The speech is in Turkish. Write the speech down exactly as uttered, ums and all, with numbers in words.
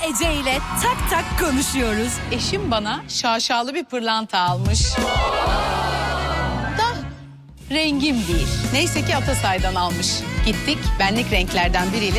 Ece ile tak tak konuşuyoruz. Eşim bana şaşalı bir pırlanta almış. Da rengim değil. Neyse ki Atasay'dan almış. Gittik benlik renklerden biriyle